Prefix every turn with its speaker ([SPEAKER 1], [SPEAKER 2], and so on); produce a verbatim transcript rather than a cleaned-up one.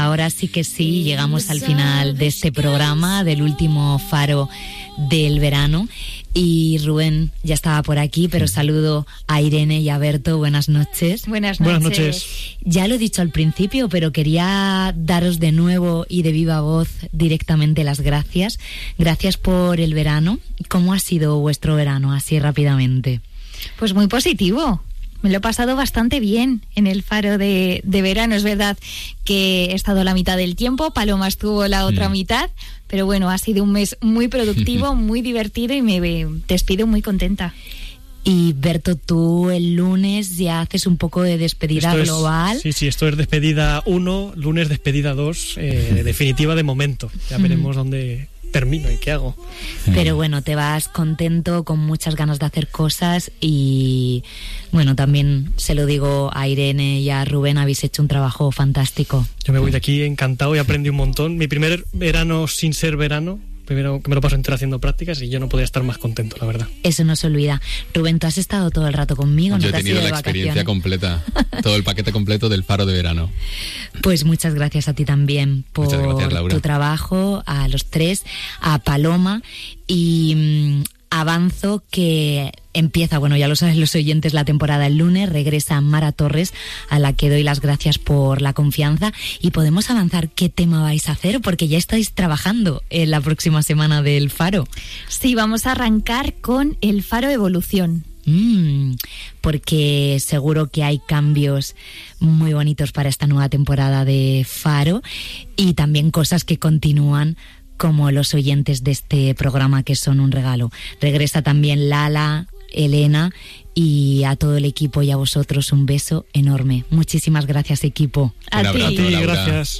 [SPEAKER 1] ahora sí que sí, llegamos al final de este programa, del último faro del verano. Y Rubén ya estaba por aquí, pero saludo a Irene y a Berto. Buenas noches.
[SPEAKER 2] Buenas noches.
[SPEAKER 3] Buenas noches.
[SPEAKER 1] Ya lo he dicho al principio, pero quería daros de nuevo y de viva voz directamente las gracias. Gracias por el verano. ¿Cómo ha sido vuestro verano, así rápidamente?
[SPEAKER 2] Pues muy positivo. Me lo he pasado bastante bien en el faro de, de verano. Es verdad que he estado la mitad del tiempo, Paloma estuvo la otra mm. mitad, pero bueno, ha sido un mes muy productivo, muy divertido y me despido muy contenta.
[SPEAKER 1] Y Berto, tú el lunes ya haces un poco de despedida
[SPEAKER 3] esto
[SPEAKER 1] global.
[SPEAKER 3] Es, sí, sí, esto es despedida uno, lunes despedida dos, eh, definitiva de momento. Ya veremos mm. dónde termino y qué hago.
[SPEAKER 1] Pero bueno, te vas contento, con muchas ganas de hacer cosas y bueno, también se lo digo a Irene y a Rubén, habéis hecho un trabajo fantástico.
[SPEAKER 3] Yo me voy de aquí encantado y aprendí un montón. Mi primer verano sin ser verano, primero que me lo paso entero haciendo prácticas y yo no podía estar más contento, la verdad.
[SPEAKER 1] Eso no se olvida. Rubén, tú has estado todo el rato conmigo, ¿no?
[SPEAKER 4] Yo he tenido la experiencia completa, todo el paquete completo del faro de verano.
[SPEAKER 1] Pues muchas gracias a ti también por
[SPEAKER 4] gracias,
[SPEAKER 1] tu trabajo, a los tres, a Paloma y mmm, avanzo que empieza, bueno, ya lo saben los oyentes, la temporada el lunes, regresa Mara Torres, a la que doy las gracias por la confianza, y podemos avanzar qué tema vais a hacer, porque ya estáis trabajando en la próxima semana del Faro.
[SPEAKER 2] Sí, vamos a arrancar con el Faro Evolución.
[SPEAKER 1] Mm, porque seguro que hay cambios muy bonitos para esta nueva temporada de Faro y también cosas que continúan, como los oyentes de este programa, que son un regalo. Regresa también Lala, Elena, y a todo el equipo y a vosotros un beso enorme. Muchísimas gracias, equipo.
[SPEAKER 4] Un abrazo,
[SPEAKER 3] a ti,
[SPEAKER 4] Laura.
[SPEAKER 3] Gracias.